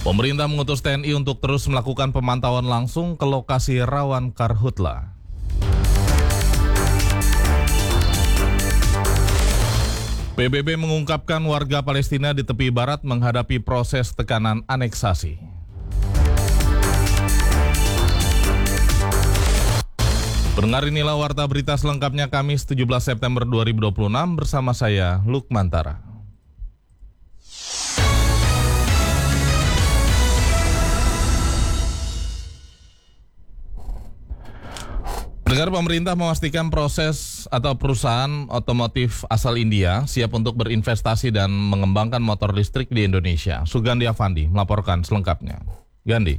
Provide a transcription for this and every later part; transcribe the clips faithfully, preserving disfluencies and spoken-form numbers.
Pemerintah mengutus T N I untuk terus melakukan pemantauan langsung ke lokasi rawan karhutla. P B B mengungkapkan warga Palestina di tepi barat menghadapi proses tekanan aneksasi. Pendengar, inilah warta berita selengkapnya Kamis tujuh belas September dua ribu dua puluh enam bersama saya Lukmantara. Pendengar, pemerintah memastikan proses atau perusahaan otomotif asal India siap untuk berinvestasi dan mengembangkan motor listrik di Indonesia. Sugandi Avandi melaporkan selengkapnya. Gandhi.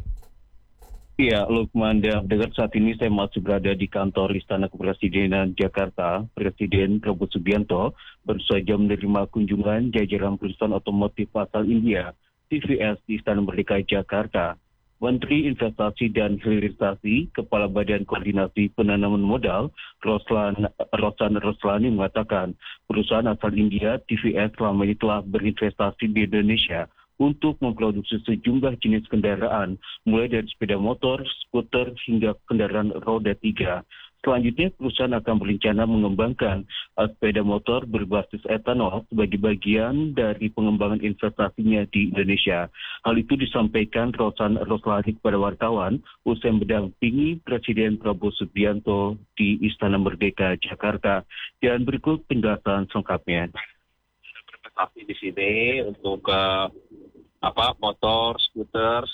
Ya, Lukman, dan dengar saat ini saya masih berada di kantor Istana Kepresidenan Jakarta. Presiden Prabowo Subianto baru saja menerima kunjungan jajaran perusahaan otomotif asal India, T V S di Istana Merdeka Jakarta. Menteri Investasi dan Hilirisasi, Kepala Badan Koordinasi Penanaman Modal, Roslan, Rosan Roslani mengatakan perusahaan asal India, T V S, selama ini telah berinvestasi di Indonesia untuk memproduksi sejumlah jenis kendaraan, mulai dari sepeda motor, skuter, hingga kendaraan roda tiga. Selanjutnya, perusahaan akan berencana mengembangkan uh, sepeda motor berbasis etanol sebagai bagian dari pengembangan investasinya di Indonesia. Hal itu disampaikan Rosan Roslani kepada wartawan usai mendampingi Presiden Prabowo Subianto di Istana Merdeka Jakarta. Dan berikut penjelasan selengkapnya. Investasi di sini untuk uh, apa motor, skuter,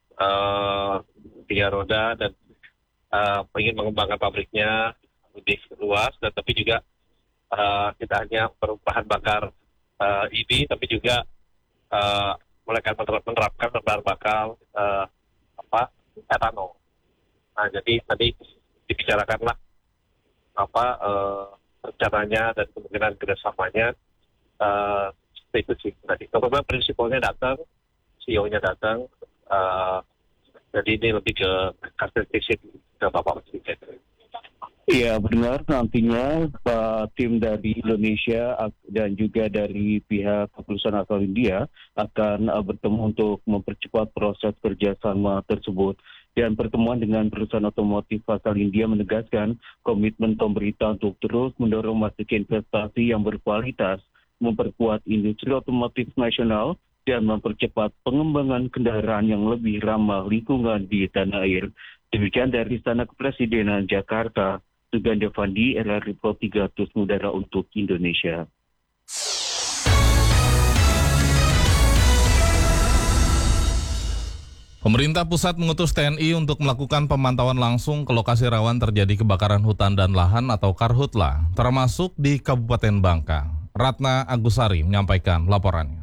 uh, tiga roda, dan Uh, ingin mengembangkan pabriknya lebih luas, dan tapi juga uh, kita hanya perubahan bakar uh, E V, tapi juga uh, mereka menerapkan bahan bakar uh, apa etanol. Nah, jadi tadi dibicarakanlah apa uh, rencananya dan kemungkinan kerjasamanya uh, itu sih tadi. Kemudian prinsipalnya datang, C E O-nya datang. Uh, Jadi ini lebih ke kasih visit ke Bapak Presiden. Iya, benar. Nantinya uh, tim dari Indonesia dan juga dari pihak perusahaan asal India akan uh, bertemu untuk mempercepat proses kerjasama tersebut. Dan pertemuan dengan perusahaan otomotif asal India menegaskan komitmen pemerintah untuk terus mendorong masuk investasi yang berkualitas, memperkuat industri otomotif nasional, dan mempercepat pengembangan kendaraan yang lebih ramah lingkungan di tanah air. Demikian dari Istana Kepresidenan Jakarta, Sugandi Avandi, R R I Pro tiga ratus Mudara untuk Indonesia. Pemerintah pusat mengutus T N I untuk melakukan pemantauan langsung ke lokasi rawan terjadi kebakaran hutan dan lahan atau karhutla, termasuk di Kabupaten Bangka. Ratna Agusari menyampaikan laporannya.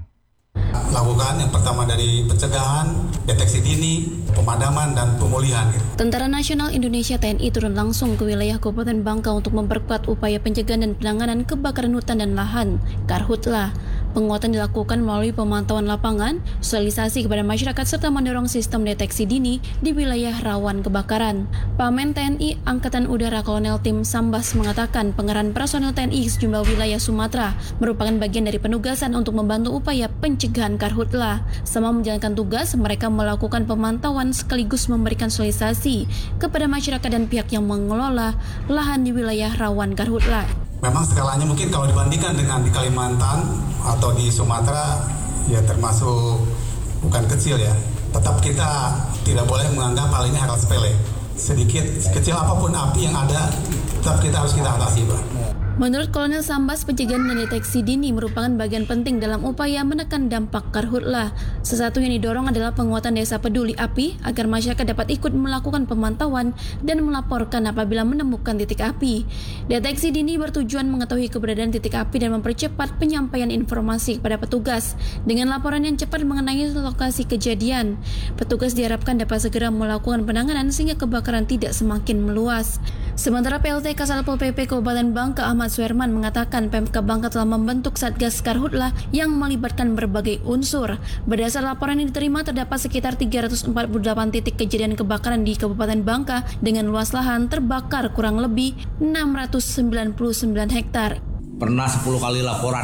Lakukan yang pertama dari pencegahan, deteksi dini, pemadaman, dan pemulihan. Tentara Nasional Indonesia T N I turun langsung ke wilayah Kabupaten Bangka untuk memperkuat upaya pencegahan dan penanganan kebakaran hutan dan lahan, karhutla. Penguatan dilakukan melalui pemantauan lapangan, sosialisasi kepada masyarakat, serta mendorong sistem deteksi dini di wilayah rawan kebakaran. Pamen T N I Angkatan Udara Kolonel Tim Sambas mengatakan pengerahan personel T N I sejumlah wilayah Sumatera merupakan bagian dari penugasan untuk membantu upaya pencegahan karhutla. Selama menjalankan tugas, mereka melakukan pemantauan sekaligus memberikan sosialisasi kepada masyarakat dan pihak yang mengelola lahan di wilayah rawan karhutla. Memang skalanya mungkin kalau dibandingkan dengan di Kalimantan atau di Sumatera, ya termasuk bukan kecil ya. Tetap kita tidak boleh menganggap hal ini hal sepele. Sedikit, kecil apapun api yang ada, tetap kita harus kita atasi, Pak. Menurut Kolonel Sambas, pencegahan dan deteksi dini merupakan bagian penting dalam upaya menekan dampak karhutla. Sesuatu yang didorong adalah penguatan desa peduli api agar masyarakat dapat ikut melakukan pemantauan dan melaporkan apabila menemukan titik api. Deteksi dini bertujuan mengetahui keberadaan titik api dan mempercepat penyampaian informasi kepada petugas. Dengan laporan yang cepat mengenai lokasi kejadian, petugas diharapkan dapat segera melakukan penanganan sehingga kebakaran tidak semakin meluas. Sementara P L T Kasal Pol P P Kabupaten Bangka Ahmad Suherman mengatakan Pemkab Bangka telah membentuk Satgas Karhutla yang melibatkan berbagai unsur. Berdasar laporan yang diterima, terdapat sekitar tiga ratus empat puluh delapan titik kejadian kebakaran di Kabupaten Bangka dengan luas lahan terbakar kurang lebih enam ratus sembilan puluh sembilan hektar. Pernah sepuluh kali laporan